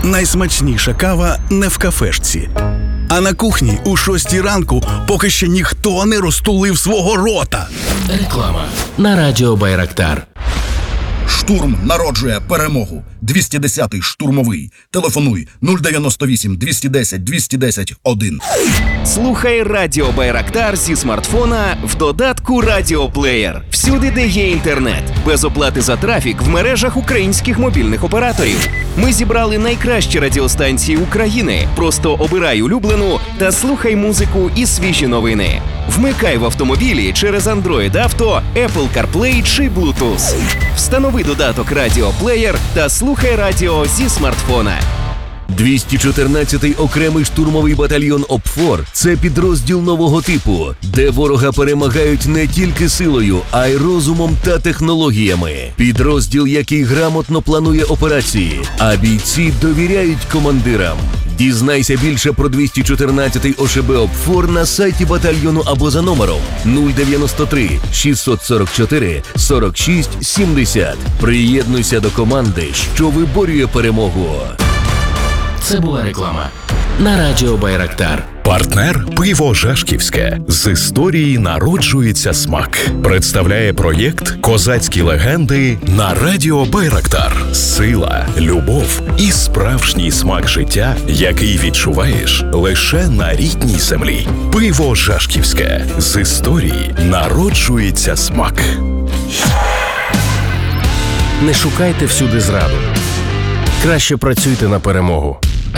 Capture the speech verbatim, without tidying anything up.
найсмачніша кава не в кафешці, а на кухні у шостій ранку, поки ще ніхто не розтулив свого рота. Реклама на радіо Байрактар. Штурм народжує перемогу. двісті десятий штурмовий. Телефонуй нуль дев'яносто вісім двісті десять двісті десять один. Слухай Радіо Байрактар зі смартфона в додатку Радіоплеєр. Всюди, де є інтернет. Без оплати за трафік в мережах українських мобільних операторів. Ми зібрали найкращі радіостанції України. Просто обирай улюблену та слухай музику і свіжі новини. Вмикай в автомобілі через Android Auto, Apple CarPlay чи Bluetooth. Встанови додаток Радіоплеєр та слухай радіо зі смартфона. двісті чотирнадцятий окремий штурмовий батальйон ОПФОР – це підрозділ нового типу, де ворога перемагають не тільки силою, а й розумом та технологіями. Підрозділ, який грамотно планує операції, а бійці довіряють командирам. Дізнайся більше про двісті чотирнадцятий ОШБ ОПФОР на сайті батальйону або за номером нуль дев'яносто три шістсот сорок чотири сорок шість сімдесят. Приєднуйся до команди, що виборює перемогу. Це була реклама на радіо Байрактар. Партнер «Пиво Жашківське». З історії народжується смак. Представляє проєкт «Козацькі легенди» на радіо Байрактар. Сила, любов і справжній смак життя, який відчуваєш лише на рідній землі. «Пиво Жашківське». З історії народжується смак. Не шукайте всюди зраду. Краще працюйте на перемогу.